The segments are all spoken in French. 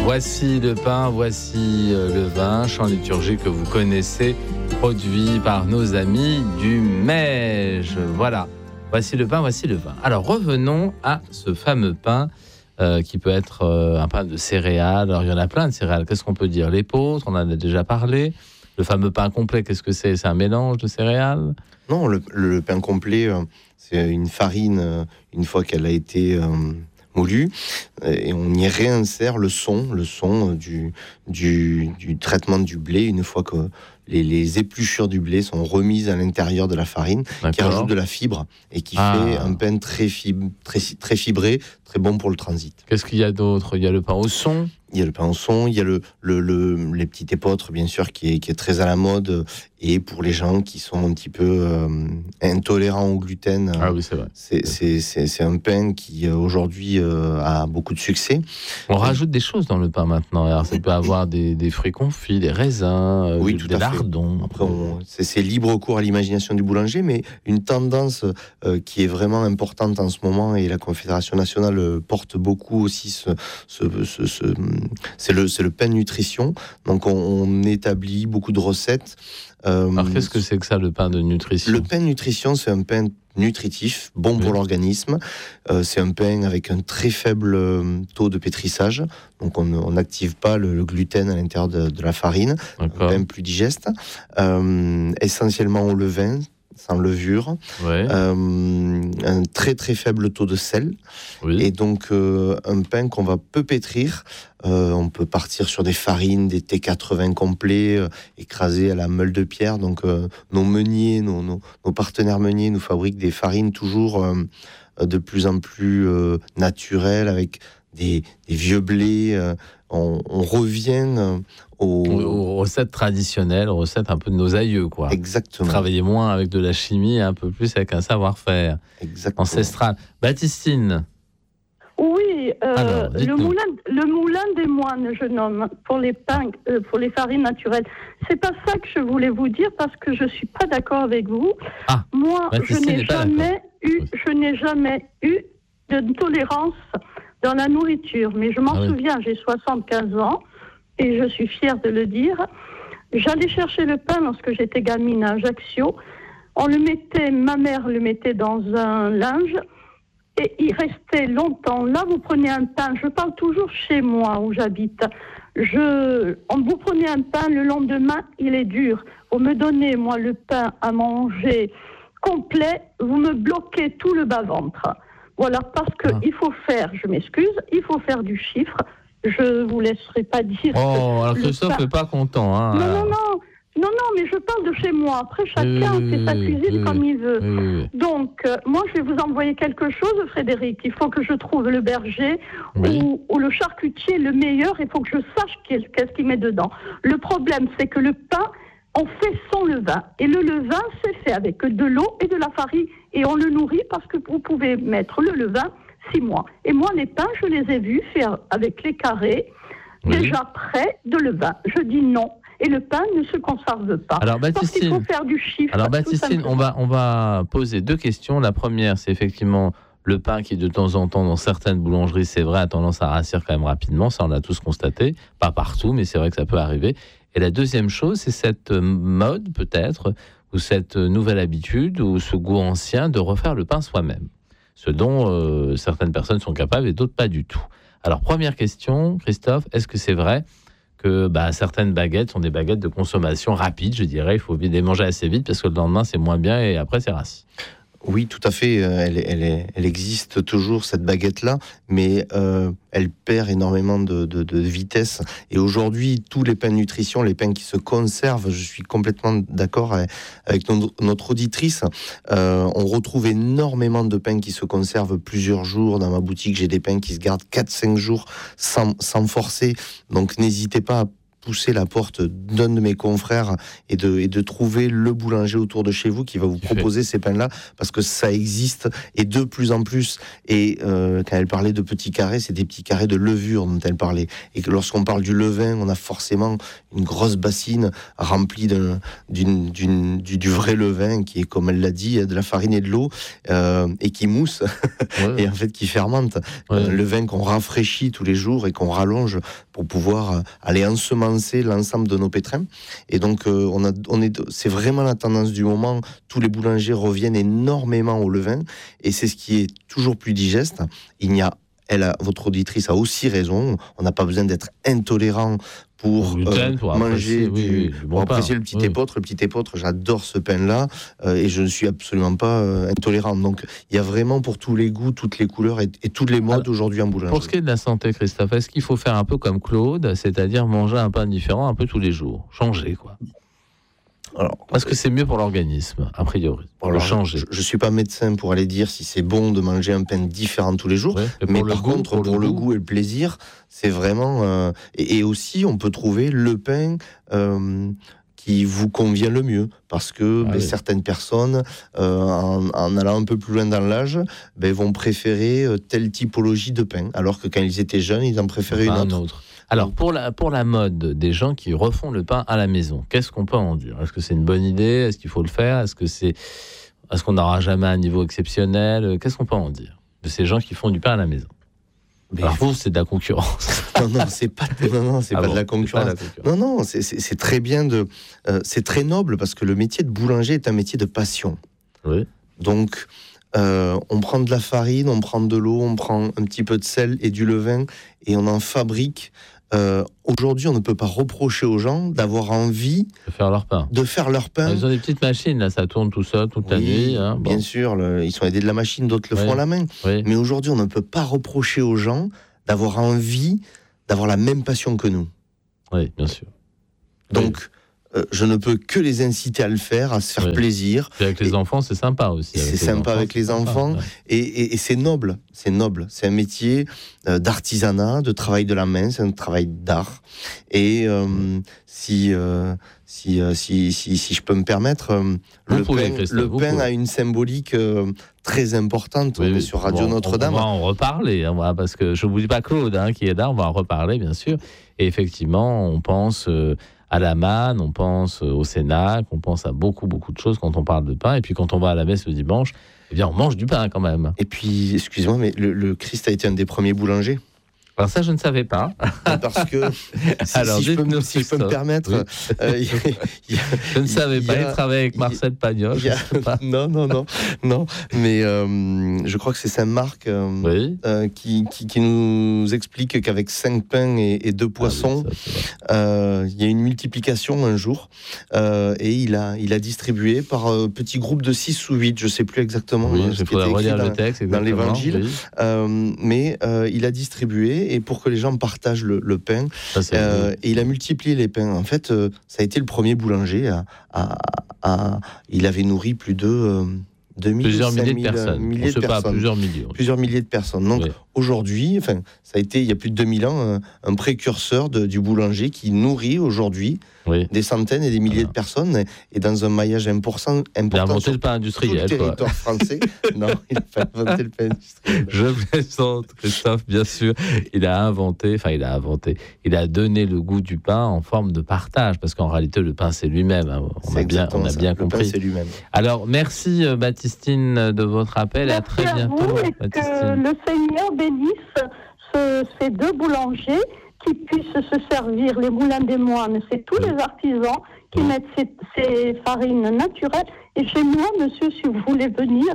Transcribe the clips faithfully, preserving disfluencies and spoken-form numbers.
Voici le pain, voici le vin, chant liturgique que vous connaissez, produit par nos amis du Mège. Voilà, voici le pain, voici le vin. Alors revenons à ce fameux pain euh, qui peut être euh, un pain de céréales. Alors il y en a plein de céréales, qu'est-ce qu'on peut dire? L'épeautre, on en a déjà parlé. Le fameux pain complet, qu'est-ce que c'est? C'est un mélange de céréales? Non, le, le pain complet, euh, c'est une farine, euh, une fois qu'elle a été... Euh, moulu, et on y réinsère le son, le son du, du, du traitement du blé, une fois que les, les épluchures du blé sont remises à l'intérieur de la farine, D'accord. qui rajoute de la fibre et qui ah. fait un pain très, fib, très, très fibré, très bon pour le transit. Qu'est-ce qu'il y a d'autre? Il y a le pain au son. Il y a le pain au son, il y a le, le, le, les petits épeautres, bien sûr, qui est, qui est très à la mode. Et pour les gens qui sont un petit peu euh, intolérants au gluten, ah oui, c'est vrai. C'est, c'est, c'est, c'est un pain qui, aujourd'hui, euh, a beaucoup de succès. On rajoute des choses dans le pain maintenant. Alors, ça peut avoir des, des fruits confits, des raisins, euh, oui, des, des lardons. Après, on, c'est, c'est libre cours à l'imagination du boulanger, mais une tendance euh, qui est vraiment importante en ce moment, et la Confédération nationale porte beaucoup aussi ce... ce, ce, ce C'est le, c'est le pain nutrition. Donc, on, on établit beaucoup de recettes. Euh, Alors, qu'est-ce que c'est que ça, le pain de nutrition? Le pain nutrition, c'est un pain nutritif, bon oui. pour l'organisme. Euh, c'est un pain avec un très faible taux de pétrissage. Donc, on n'active pas le, le gluten à l'intérieur de, de la farine. D'accord. Un pain plus digeste. Euh, essentiellement au levain, sans levure, ouais. euh, un très très faible taux de sel, oui. et donc euh, un pain qu'on va peu pétrir. Euh, on peut partir sur des farines, des T quatre-vingts complets, euh, écrasés à la meule de pierre. Donc euh, nos meuniers, nos, nos, nos partenaires meuniers nous fabriquent des farines toujours euh, de plus en plus euh, naturelles, avec des, des vieux blés. Euh, on, on revient euh, aux... aux recettes traditionnelles, aux recettes un peu de nos aïeux, quoi. Exactement. Travailler moins avec de la chimie, un peu plus avec un savoir-faire Exactement. ancestral. Baptistine. Oui, euh, Alors, le, moulin, le moulin des moines, je nomme, pour les pains, euh, pour les farines naturelles. C'est pas ça que je voulais vous dire, parce que je suis pas d'accord avec vous. Ah, Moi, je n'ai jamais eu, oui. je n'ai jamais eu de tolérance dans la nourriture. Mais je m'en ah, souviens, oui. j'ai soixante-quinze ans, et je suis fière de le dire. J'allais chercher le pain lorsque j'étais gamine à Ajaccio. On le mettait, ma mère le mettait dans un linge, et il restait longtemps. Là, vous prenez un pain, je parle toujours chez moi où j'habite. Je, on, vous prenez un pain, le lendemain, il est dur. Vous me donnez, moi, le pain à manger complet, vous me bloquez tout le bas-ventre. Voilà, parce qu'il ah. faut faire, je m'excuse, il faut faire du chiffre. Je vous laisserai pas dire. Oh, alors Christophe n'est pas content. Hein, non, alors. non, non. Non, non, mais je parle de chez moi. Après, chacun euh, fait sa cuisine euh, comme il veut. Euh, Donc, euh, moi, je vais vous envoyer quelque chose, Frédéric. Il faut que je trouve le berger oui. ou, ou le charcutier le meilleur. Il faut que je sache qu'est-ce qu'il met dedans. Le problème, c'est que le pain, on fait sans levain. Et le levain, c'est fait avec de l'eau et de la farine. Et on le nourrit parce que vous pouvez mettre le levain six mois. Et moi, les pains, je les ai vus faire avec les carrés, oui. déjà prêts de levain. Je dis non. Et le pain ne se conserve pas. Alors Baptistine, parce qu'il faut faire du chiffre. Alors Baptistine, on va, on va poser deux questions. La première, c'est effectivement le pain qui, de temps en temps, dans certaines boulangeries, c'est vrai, a tendance à rassir quand même rapidement. Ça, on l'a tous constaté. Pas partout, mais c'est vrai que ça peut arriver. Et la deuxième chose, c'est cette mode, peut-être, ou cette nouvelle habitude, ou ce goût ancien de refaire le pain soi-même. Ce dont euh, certaines personnes sont capables et d'autres pas du tout. Alors, première question, Christophe, est-ce que c'est vrai que bah, certaines baguettes sont des baguettes de consommation rapide, je dirais, il faut les manger assez vite parce que le lendemain c'est moins bien et après c'est rassis. Oui, tout à fait, elle, elle, elle existe toujours cette baguette-là, mais euh, elle perd énormément de, de, de vitesse. Et aujourd'hui, tous les pains de nutrition, les pains qui se conservent, je suis complètement d'accord avec notre, notre auditrice, euh, on retrouve énormément de pains qui se conservent plusieurs jours. Dans ma boutique, j'ai des pains qui se gardent quatre à cinq jours sans, sans forcer. Donc n'hésitez pas à pousser la porte d'un de mes confrères et de, et de trouver le boulanger autour de chez vous qui va vous proposer ces pains-là, parce que ça existe, et de plus en plus. Et euh, quand elle parlait de petits carrés, c'est des petits carrés de levure dont elle parlait. Et que lorsqu'on parle du levain, on a forcément une grosse bassine remplie d'un, d'une, d'une, du, du vrai levain, qui est, comme elle l'a dit, de la farine et de l'eau, euh, et qui mousse, ouais. et en fait qui fermente. Ouais. Le vin qu'on rafraîchit tous les jours et qu'on rallonge pour pouvoir aller ensemencer l'ensemble de nos pétrins. Et donc, euh, on a, on est, c'est vraiment la tendance du moment. Tous les boulangers reviennent énormément au levain, et c'est ce qui est toujours plus digeste. Il n'y a, elle a, votre auditrice a aussi raison. On n'a pas besoin d'être intolérant pour, gluten, euh, pour manger, apprécier, du, oui, oui, bon pour apprécier pain. le petit oui. épeautre. Le petit épeautre, j'adore ce pain-là, euh, et je ne suis absolument pas euh, intolérant. Donc, il y a vraiment pour tous les goûts, toutes les couleurs et, et toutes les modes Alors, aujourd'hui en boulangerie. Pour ce qui est de la santé, Christophe, est-ce qu'il faut faire un peu comme Claude, c'est-à-dire manger un pain différent un peu tous les jours, changer quoi? Alors, parce que c'est mieux pour l'organisme, a priori, pour alors, le changer. Je ne suis pas médecin pour aller dire si c'est bon de manger un pain différent tous les jours, ouais, mais par goût, contre, pour, pour le, le goût et le plaisir, c'est vraiment... Euh, et, et aussi, on peut trouver le pain... Euh, qui vous convient le mieux, parce que ah ben, oui. certaines personnes, euh, en, en allant un peu plus loin dans l'âge, ben, vont préférer euh, telle typologie de pain, alors que quand ils étaient jeunes, ils en préféraient une autre. autre. Alors, pour la, pour la mode des gens qui refont le pain à la maison, qu'est-ce qu'on peut en dire? Est-ce que c'est une bonne idée? Est-ce qu'il faut le faire? Est-ce que c'est, est-ce qu'on n'aura jamais un niveau exceptionnel? Qu'est-ce qu'on peut en dire de ces gens qui font du pain à la maison? Mais Alors vous, c'est de la concurrence. Non, non, c'est pas, non, non, c'est ah pas, bon, de la concurrence. Pas de la concurrence. Non, non, c'est, c'est, c'est très bien de, euh, c'est très noble, parce que le métier de boulanger est un métier de passion. Oui. Donc, euh, on prend de la farine, on prend de l'eau, on prend un petit peu de sel et du levain, et on en fabrique. Euh, aujourd'hui, on ne peut pas reprocher aux gens d'avoir envie de faire leur pain. De faire leur pain. Ils ont des petites machines, là, ça tourne tout seul toute oui, la nuit. Hein, bien bon. sûr, le, ils sont aidés de la machine, d'autres le oui. font à la main. Oui. Mais aujourd'hui, on ne peut pas reprocher aux gens d'avoir envie d'avoir la même passion que nous. Oui, bien sûr. Donc, oui. Euh, je ne peux que les inciter à le faire, à se faire oui. plaisir. Et avec les et enfants, c'est sympa aussi. C'est sympa avec les enfants, ouais. et, et, et c'est noble, c'est noble. C'est un métier euh, d'artisanat, de travail de la main, c'est un travail d'art. Et euh, oui. si, euh, si, euh, si, si, si je peux me permettre, euh, le pouvez, pain, le pain a une symbolique euh, très importante. Oui, on est sur Radio bon, Notre-Dame. On va en reparler, hein, parce que je ne vous dis pas Claude hein, qui est là, on va en reparler bien sûr. Et effectivement, on pense... Euh, à la manne, on pense au Cénacle, on pense à beaucoup, beaucoup de choses quand on parle de pain. Et puis quand on va à la messe le dimanche, eh bien on mange du pain quand même. Et puis, excusez-moi, mais le, le Christ a été un des premiers boulangers. Alors ça, je ne savais pas. Parce que, si, Alors, si, je, peux, si je peux me permettre... Oui. Euh, y a, y a, je ne savais pas, il travaille avec Marcel Pagnol. Je sais pas. Non, non, non. non. Mais euh, je crois que c'est Saint Marc euh, oui. euh, qui, qui, qui nous explique qu'avec cinq pains et, et deux poissons, ah oui, ça, euh, il y a une multiplication un jour. Euh, et il a, il a distribué par euh, petits groupes de six ou huit, je ne sais plus exactement oui, euh, ce qui était écrit dans, le texte, dans l'Évangile. Oui. Euh, mais euh, il a distribué et pour que les gens partagent le, le pain. Ça, euh, et il a multiplié les pains. En fait, euh, ça a été le premier boulanger. À, à, à, il avait nourri plus de euh, deux mille, plusieurs milliers de euh, personnes. Milliers On de sait personnes. Pas, plusieurs milliers. Plusieurs milliers de personnes. Donc oui. aujourd'hui, enfin, ça a été il y a plus de deux mille ans un, un précurseur de, du boulanger qui nourrit aujourd'hui oui. des centaines et des milliers voilà. de personnes et, et dans un maillage important. important il a inventé le pain industriel. Tout le territoire quoi. français. Non, il n'a pas inventé le pain industriel. Je plaisante, Christophe, bien sûr. Il a inventé, enfin il a inventé, il a donné le goût du pain en forme de partage, parce qu'en réalité le pain c'est lui-même. Hein. On, a bien, on a bien ça. compris. Le pain, c'est lui-même. Alors merci Baptistine de votre appel merci et à très à bientôt. Vous et que le Seigneur bénisse ce, ces deux boulangers qui puissent se servir, les moulins des moines, c'est tous les artisans qui mmh. mettent ces, ces farines naturelles. Et chez moi, monsieur, si vous voulez venir,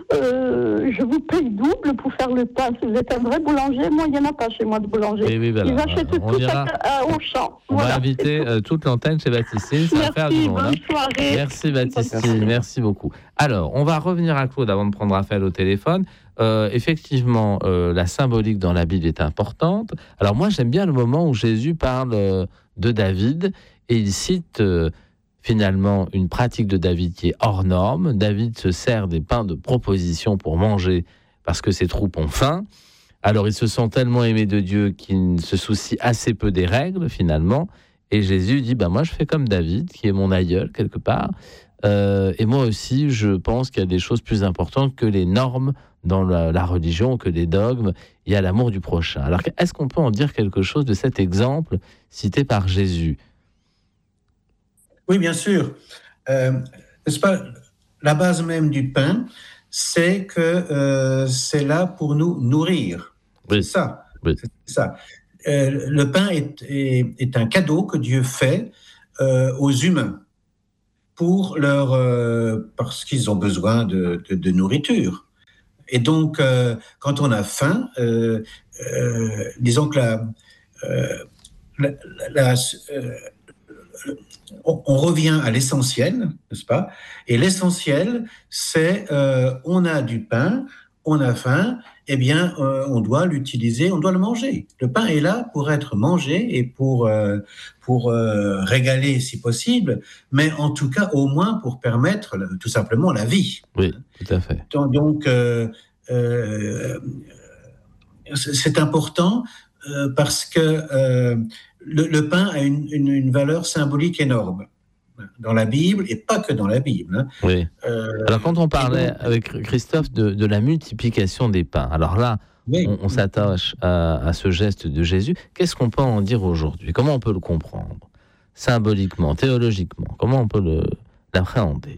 euh, je vous paye double pour faire le pain. Si vous êtes un vrai boulanger, moi, il n'y en a pas chez moi de boulanger. Oui, oui, voilà. Ils achètent on tout ira, à, à, au champ. On voilà, va inviter euh, toute l'antenne chez Baptistine. Ça merci, va faire du monde, bonne hein. soirée. Merci Baptistine, merci. merci beaucoup. Alors, on va revenir à Claude avant de prendre Raphaël au téléphone. Euh, effectivement, euh, la symbolique dans la Bible est importante. Alors moi, j'aime bien le moment où Jésus parle euh, de David et il cite euh, finalement une pratique de David qui est hors norme. David se sert des pains de proposition pour manger parce que ses troupes ont faim. Alors il se sent tellement aimé de Dieu qu'il se soucie assez peu des règles finalement Et Jésus dit, bah, moi je fais comme David, qui est mon aïeul quelque part. Euh, et moi aussi, je pense qu'il y a des choses plus importantes que les normes dans la, la religion, que les dogmes. Il y a l'amour du prochain. Alors, est-ce qu'on peut en dire quelque chose de cet exemple cité par Jésus ? Oui, bien sûr. Euh, n'est-ce pas, la base même du pain, c'est que euh, c'est là pour nous nourrir. Oui. C'est ça. Oui. C'est ça. Euh, le pain est, est, est un cadeau que Dieu fait euh, aux humains pour leur, euh, parce qu'ils ont besoin de, de, de nourriture. Et donc, euh, quand on a faim, euh, euh, disons que la, euh, la, la, euh, on, on revient à l'essentiel, n'est-ce pas ? Et l'essentiel, c'est euh, on a du pain, on a faim, eh bien, euh, on doit l'utiliser, on doit le manger. Le pain est là pour être mangé et pour, euh, pour euh, régaler si possible, mais en tout cas, au moins pour permettre tout simplement la vie. Oui, tout à fait. Donc, euh, euh, c'est important euh, parce que euh, le, le pain a une, une, une valeur symbolique énorme dans la Bible, et pas que dans la Bible. Hein. Oui. Euh, alors, quand on parlait donc, avec Christophe de, de la multiplication des pains, alors là, oui. on, on s'attache à, à ce geste de Jésus. Qu'est-ce qu'on peut en dire aujourd'hui ? Comment on peut le comprendre ? Symboliquement, théologiquement, comment on peut le, l'appréhender ?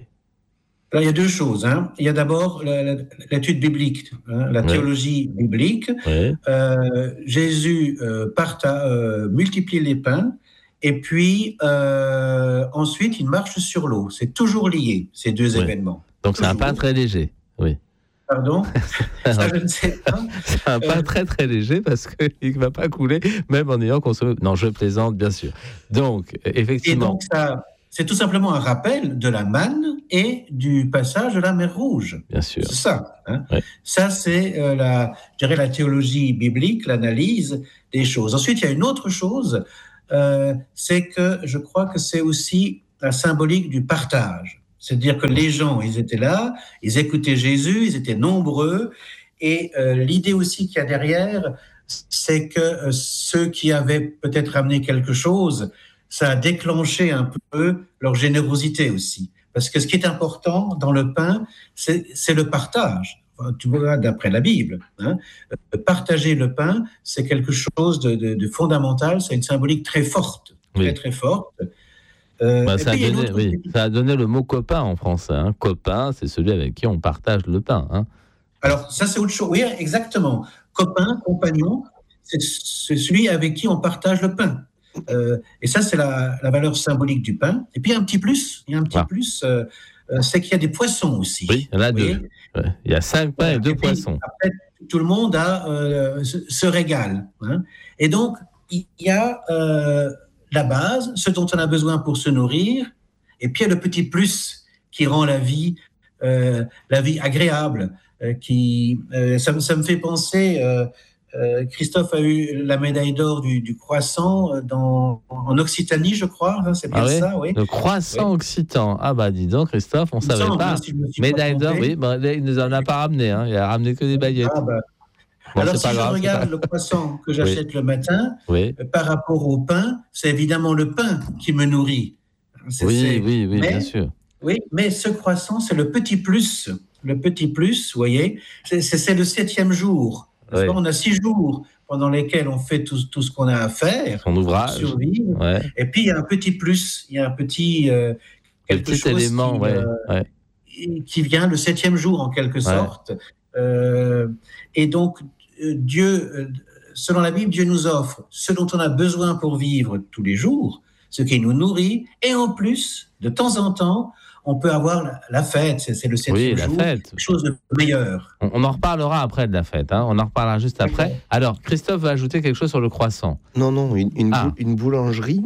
Alors, il y a deux choses. Hein. Il y a d'abord la, la, l'étude biblique, hein, la théologie oui. biblique. Oui. Euh, Jésus euh, parta, euh, multiplie les pains, et puis euh, ensuite il marche sur l'eau. C'est toujours lié, ces deux oui. événements. Donc toujours. C'est un pain très léger. Oui. Pardon ? Ça, je ne sais pas. C'est un pain euh... très très léger parce qu'il ne va pas couler, même en ayant consommé. Non, je plaisante, bien sûr. Donc, effectivement. Et donc, ça, c'est tout simplement un rappel de la manne et du passage de la mer Rouge. Bien sûr. C'est ça. Hein. Oui. Ça, c'est euh, la, je dirais la théologie biblique, l'analyse des choses. Ensuite, il y a une autre chose, euh, c'est que je crois que c'est aussi la symbolique du partage. C'est-à-dire que les gens, ils étaient là, ils écoutaient Jésus, ils étaient nombreux, et euh, l'idée aussi qu'il y a derrière, c'est que euh, ceux qui avaient peut-être amené quelque chose, ça a déclenché un peu leur générosité aussi. Parce que ce qui est important dans le pain, c'est, c'est le partage. Enfin, tu vois, d'après la Bible, hein. Partager le pain, c'est quelque chose de, de, de fondamental, c'est une symbolique très forte, très oui. très forte. Euh, bah, ça, a donné, oui, ça a donné le mot copain en français. Hein. Copain, c'est celui avec qui on partage le pain. Hein. Alors, ça, c'est autre chose. Oui, exactement. Copain, compagnon, c'est, c'est celui avec qui on partage le pain. Euh, et ça, c'est la, la valeur symbolique du pain. Et puis, il y a un petit plus, il y a un petit ah. plus, euh, euh, c'est qu'il y a des poissons aussi. Oui, il y en a deux. Ouais. Il y a cinq pains et deux et puis, poissons. Après, tout le monde a, euh, se, se régale. Hein. Et donc, il y a euh, la base, ce dont on a besoin pour se nourrir, et puis il y a le petit plus qui rend la vie, euh, la vie agréable. Euh, qui, euh, ça, ça me fait penser... Euh, Euh, Christophe a eu la médaille d'or du, du croissant dans, en Occitanie, je crois. Hein, c'est bien ah oui, ça, oui. Le croissant oui. occitan. Ah bah dis donc, Christophe, on ne savait pas. Si médaille d'or, oui, bah, il ne nous en a pas ramené. Hein. Il a ramené que des baguettes. Ah bah. Bon, alors, si je grave, regarde pas... le croissant que j'achète oui. le matin, oui. euh, par rapport au pain, c'est évidemment le pain qui me nourrit. C'est, oui, c'est... oui, oui, mais, bien sûr. Oui, mais ce croissant, c'est le petit plus. Le petit plus, vous voyez, c'est, c'est, c'est le septième jour. Oui. On a six jours pendant lesquels on fait tout, tout ce qu'on a à faire, son ouvrage, survivre. Ouais. Et puis il y a un petit plus, il y a un petit euh, quelque petit chose élément, qui, ouais. Euh, ouais. qui vient le septième jour en quelque sorte. Ouais. Euh, et donc euh, Dieu, euh, selon la Bible, Dieu nous offre ce dont on a besoin pour vivre tous les jours, ce qui nous nourrit, et en plus, de temps en temps, on peut avoir la, la fête, c'est, c'est le septième oui, la jour, fête. quelque chose de meilleur. On, on en reparlera après de la fête, hein. On en reparlera juste après. Okay. Alors, Christophe va ajouter quelque chose sur le croissant. Non, non, une, une, ah. une boulangerie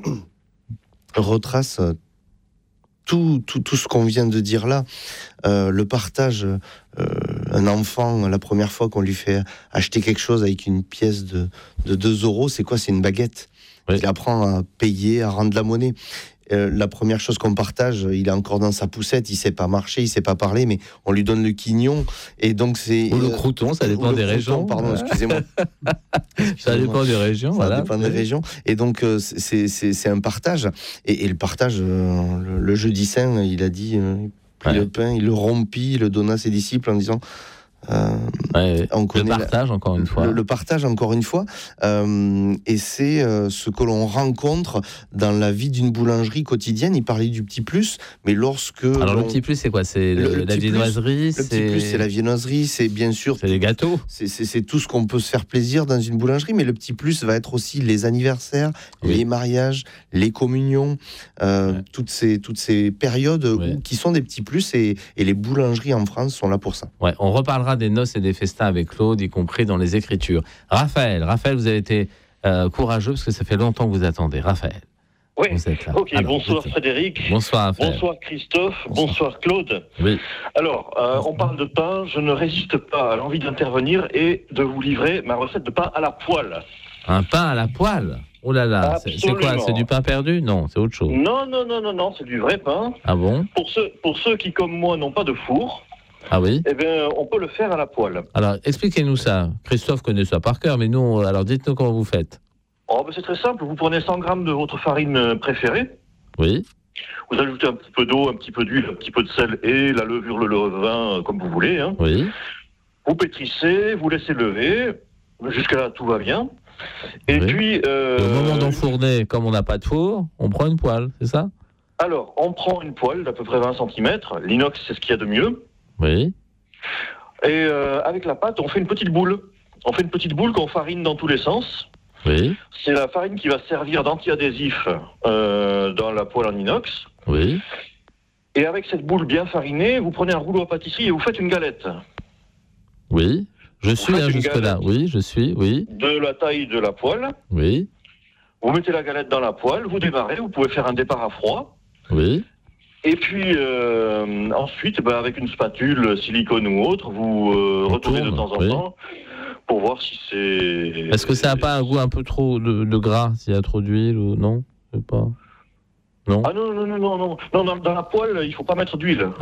retrace tout, tout, tout ce qu'on vient de dire là. Euh, le partage, euh, un enfant, la première fois qu'on lui fait acheter quelque chose avec une pièce de, de deux euros, c'est quoi ? C'est une baguette. Oui. Il apprend à payer, à rendre la monnaie. Euh, la première chose qu'on partage, il est encore dans sa poussette, il sait pas marcher, il sait pas parler, mais on lui donne le quignon et donc c'est ou le euh, crouton, ça dépend des crouton, régions. Pardon, excusez-moi. excusez-moi. Ça dépend des régions. Ça voilà. dépend des régions. Et donc euh, c'est, c'est, c'est un partage. Et, et le partage, euh, le, le jeudi saint, il a dit, euh, il prit ouais. le pain, il le rompit, il le donna à ses disciples en disant. Euh, ouais, on le partage la, encore une fois. Le, le partage encore une fois, euh, et c'est euh, ce que l'on rencontre dans la vie d'une boulangerie quotidienne. Il parlait du petit plus, mais lorsque alors on... le petit plus c'est quoi? C'est le, le la viennoiserie. Le c'est... petit plus c'est la viennoiserie, c'est bien sûr. C'est les gâteaux. C'est, c'est, c'est tout ce qu'on peut se faire plaisir dans une boulangerie, mais le petit plus va être aussi les anniversaires, oui. les mariages, les communions, euh, ouais. toutes ces toutes ces périodes oui. où, qui sont des petits plus, et, et les boulangeries en France sont là pour ça. Ouais, on reparlera des noces et des festins avec Claude, y compris dans les Écritures. Raphaël, Raphaël, vous avez été euh, courageux parce que ça fait longtemps que vous attendez. Raphaël. Oui, ok, alors, bonsoir dites... Frédéric. Bonsoir Raphaël. Bonsoir Christophe. Bonsoir, bonsoir Claude. Oui. Alors, euh, on parle de pain, je ne résiste pas à l'envie d'intervenir et de vous livrer ma recette de pain à la poêle. Un pain à la poêle? Oh là là, c'est, c'est quoi? C'est du pain perdu? Non, c'est autre chose. Non, non, non, non, non, c'est du vrai pain. Ah bon? Pour ceux, pour ceux qui, comme moi, n'ont pas de four, ah oui? Eh bien, on peut le faire à la poêle. Alors, expliquez-nous ça. Christophe connaît ça par cœur, mais nous, alors dites-nous comment vous faites. Oh, ben c'est très simple. Vous prenez cent grammes de votre farine préférée. Oui. Vous ajoutez un petit peu d'eau, un petit peu d'huile, un petit peu de sel et la levure, le levain, comme vous voulez. Hein. Oui. Vous pétrissez, vous laissez lever. Jusqu'à là, tout va bien. Et oui. puis... Euh... Et au moment d'enfourner, comme on n'a pas de four, on prend une poêle, c'est ça? Alors, on prend une poêle d'à peu près vingt centimètres. L'inox, c'est ce qu'il y a de mieux. Oui. Et euh, avec la pâte, on fait une petite boule. On fait une petite boule qu'on farine dans tous les sens. Oui. C'est la farine qui va servir d'anti-adhésif euh, dans la poêle en inox. Oui. Et avec cette boule bien farinée, vous prenez un rouleau à pâtisserie et vous faites une galette. Oui. Je vous suis là jusque-là. Oui, je suis, oui. De la taille de la poêle. Oui. Vous mettez la galette dans la poêle, vous démarrez, vous pouvez faire un départ à froid. Oui. Et puis euh, ensuite, bah, avec une spatule silicone ou autre, vous euh, retournez de temps en oui. temps pour voir si c'est... Est-ce que ça n'a pas un goût un peu trop de, de gras, s'il y a trop d'huile ou non? Je sais pas. Non. Ah non, non, non, non, non. non dans, dans la poêle, il ne faut pas mettre d'huile.